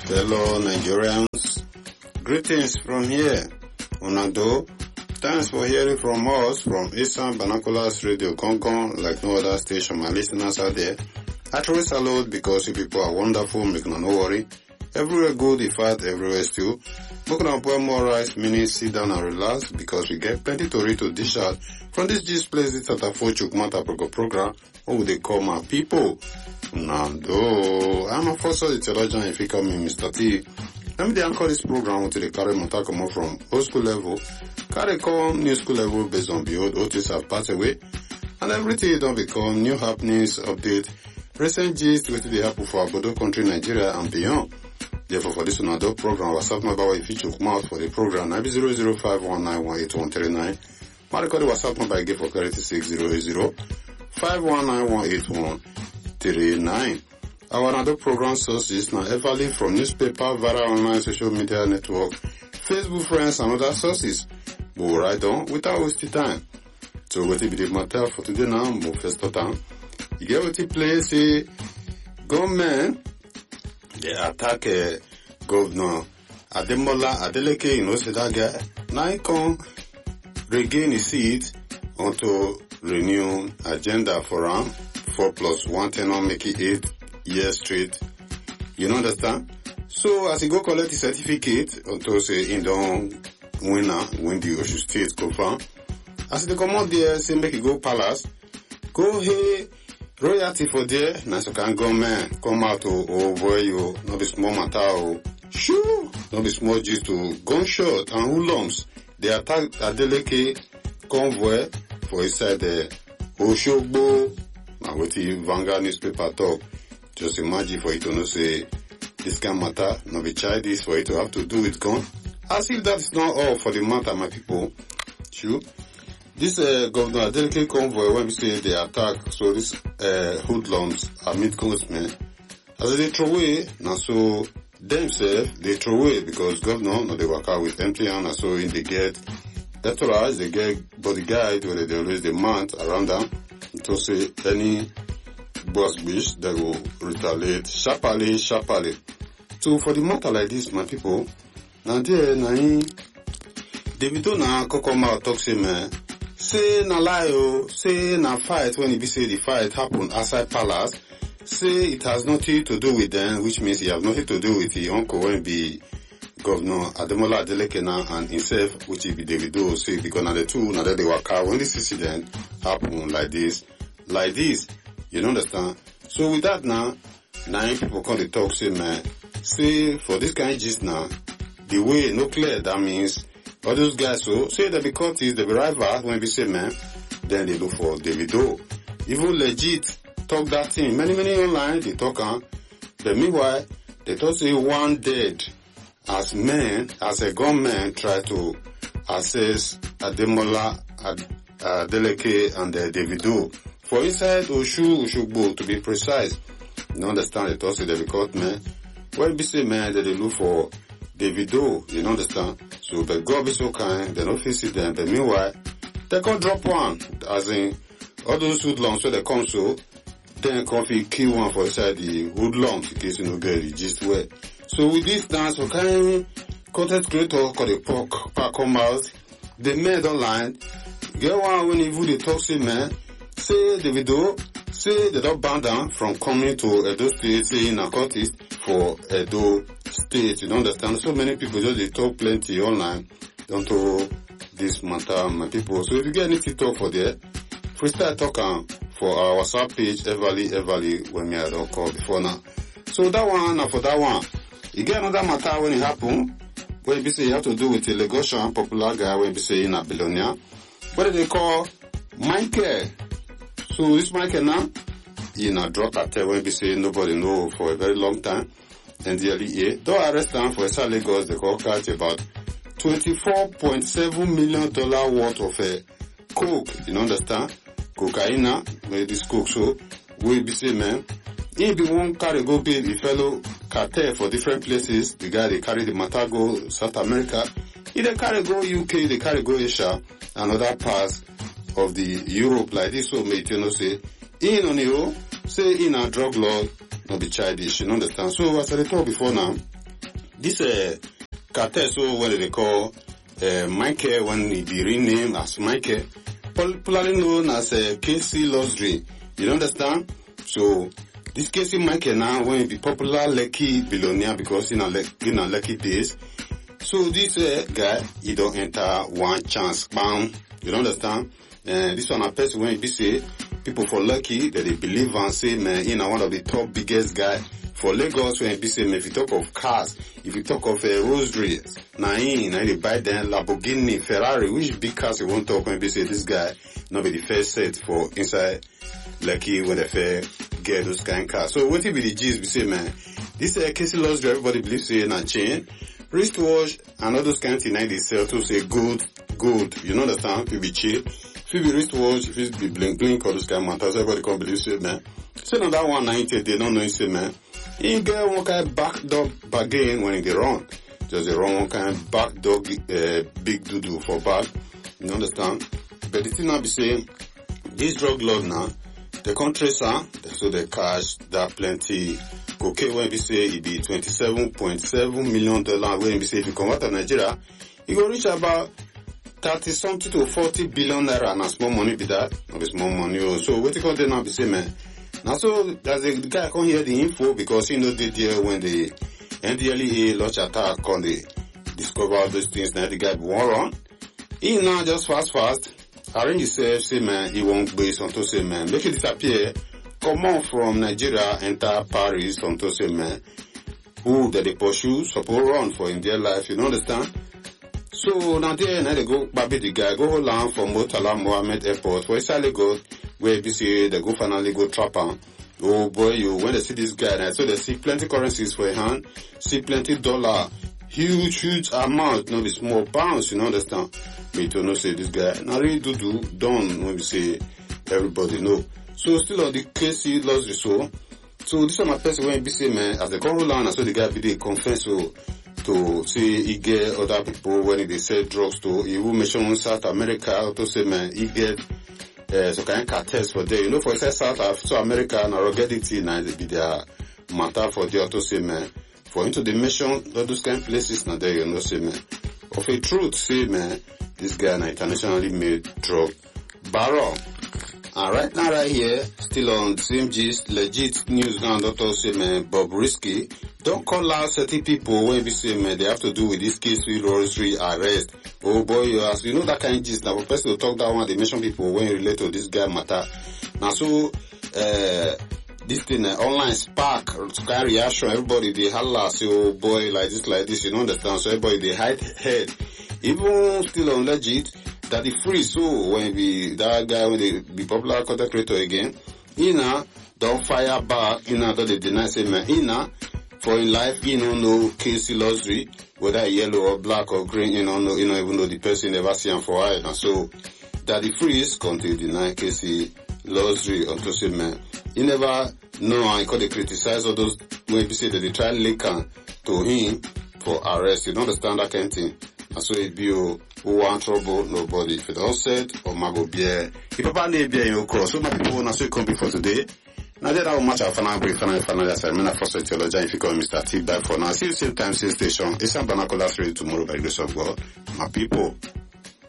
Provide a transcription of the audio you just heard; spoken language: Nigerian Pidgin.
Fellow Nigerians, greetings from here. Unado, thanks for hearing from us from Eastern Binoculars Radio Gong, like no other station. My listeners out there, I truly salute because you people are wonderful, make no worry. Everywhere good, in fact, everywhere still. We're gonna boil more rice, meaning sit down and relax because we get plenty to read to dish out from this G's Places at a Chukmata program, what would they call my people? Nando, I'm a first of the theologian if you call me Mr. T. Let me anchor this program until they carry Montakomo from old school level, carry come new school level based on the old Otis have passed away, and everything don't become new happenings, update, recent gist, what they happen for our Bodo country, Nigeria and beyond. Therefore, for this another program, WhatsApp number if you choke out for the program, 00519181139. My record WhatsApp number I give for clarity 6080-519181139. Our another program sources now heavily from newspaper, via online social media network, Facebook friends and other sources. We'll right on without wasting time. So what will be the matter for today now? Move first time. You get what to play, say, government, they attack Governor Ademola Adeleke, you know, say that guy, now he can regain his seat onto renew agenda for him, 4+1 tenure, make it 8 years straight. You know, understand? So, as he go collect his certificate, until say, he don't win the Oshu State go from. As they come out there, say, make it go palace, go hey, royalty for there, now so can government come out oh boy, you, not be small matter, oh, sure, not be small just to gunshot and hoodlums. They attack Adeleke convoy for inside the Oshogbo, and what the Vanguard newspaper talk. Just imagine for it to know say, this kind of matter, not be childish for it to have to do with gun. As if that is not all for the matter, my people. Sure. This Governor Adeleke convoy, when we say they attack, so this hoodlums are mid-congressmen, as they throw away, now so themselves, they throw away because governor, no, they work out with empty hand, and so in they get entourage, they get bodyguard, where they always demand around them, to say any boss bitch, they will retaliate sharply. So for the matter like this, my people, now there, Davido na kokoma talk say man, say na lie oh, say na fight when he be say the fight happened outside palace, say it has nothing to do with them, which means he have nothing to do with the uncle when be Governor Ademola Adeleke and himself, which he be Davido, say because now the two, now that they work out when this incident happen like this, you understand? So with that now, people come to talk say man, say for this kind of gist now, the way no clear, that means all those guys so say they be cultists, they be rivals when we say man, then they look for Davido. Even legit talk that thing. Many online they talk but meanwhile they talk say one dead as men, as a gunman try to assess Ademola Adeleke and Davido. For inside Oshogbo to be precise. You understand they talk say they be caught man. When we say man they look for Davido, you understand? So, but God be so kind, they don't visit them. But meanwhile, they can drop one, as in, all those hoodlums, so they come so, then come kill one for inside the hoodlums, in case you know get the gist way. So with this dance, so kind content creator called the park come out, they made online, get one when even they talk say man, say Davido, say they don't ban down from coming to Edo State, saying a cultist for Edo State. You understand? So many people just they talk plenty online. Don't know this matter, my people. So if you get anything to talk for there, freestyle talk for our WhatsApp page, Everly, when me I don't call before now. So that one, now for that one, you get another matter when it happen, when you say you have to do with a Lagosian popular guy, when you say in a billionaire, what they call Michael. So this Michael now, he now drop at when we say nobody know for a very long time. And the early though arrest him for South Lagos, they call catch about $24.7 million worth of coke. You understand? Cocaine, this coke. So we be say man, he be one carry go build the fellow cartel for different places. The guy they carry the matter go South America. He they carry go UK, they carry go Asia, and other parts of the Europe like this. So mate, you know say in on you say in a drug lord. Not be childish, you understand? So as I told before now, this cartel, so what they call Michael, when he be renamed as Michael, popularly known as KC Luxury. You understand? So this KC Michael now when he be popular Lekki billionaire because in a Lekki days. So this guy, he don't enter one chance, bam. You understand? This one a person when he say people for Lekki that they believe and say man, one of the top biggest guy for Lagos when he say man, if you talk of cars, if you talk of Rosary, now they buy them Lamborghini, Ferrari, which big cars you won't talk when he say this guy not be the first set for inside Lekki when they fair get those kind of cars. So what it be the gist we say man, this KC Luxury everybody believes say na chain, wristwatch and all those kind of things they sell to say good. You understand? If you be cheap, if you be wristwatch, if you be blink all those kind of matters, everybody can believe say man. So now that 190 they don't know say man. You get one kind of backdoor bargain when they run. Just they run one kind of backdoor big doo-doo for back. You understand? But the thing I be saying, this drug lord now, the country so they cash that plenty cocaine when we say it be $27.7 million when we say if you convert to Nigeria, it will reach about 30 something to 40 billion naira and small money be that, not be small money. So what you call them now be say man. Now so as the guy come hear the info because he know they there when the NDLEA launch attack on the discover all those things now the guy be one run. He now just fast arrange himself say man he won't base on to say man make it disappear. Come on from Nigeria enter Paris on to say man who that they pursue support run for in their life, you understand? So now there now they go baby the guy go hold on from Murtala Mohammed Airport for inside Lagos where they say they go finally go trap him. Oh boy, you when they see this guy now, so they see plenty currencies for a hand, see plenty dollar, huge amount, not be small pounds, you understand? Me to know say this guy now really do done when we say everybody know. So still on the KC Luxury so this one my person when be say man as they come hold on, so the guy be they confess to say he get other people when they sell drugs to he will mention South America to say man he get so kind of cartels for there. You know for South America and ruggedity now they be their matter for there to say man for into the mission those kind of places now there you know say man of a truth say man this guy an internationally made drug barrel. And right now, right here, still on same gist, legit news now, Dr. say, man, Bob Risky, don't call out certain people when we say, man, they have to do with this case with Rosary arrest. Oh boy, as you know that kind of gist, now, for person to talk that one, they mention people when you relate to this guy matter. Now, so, this thing, online spark, kind of reaction, everybody, they holla, say, oh boy, like this, you know, understand? So everybody, they hide head. Even still on legit, that the free so when we that guy when they be popular content creator again, don't fire back, don't they deny say man, for in life, no KC Luxury, whether yellow or black or green, no, even though the person never see him for a while. And so that the freeze continue deny KC Luxury unto say man, he never know and they criticize all those when we say that they try link to him for arrest. You don't understand that kind of thing. And so it be who want trouble, nobody. If it all said, or mago beer. If Papa lay beer in your cross, so many people want to come before today. Now that I will match our final assignment for sociology if you call Mr. T back for now. See you same time, same station. It's some banacolas ready tomorrow by the grace of God. My people.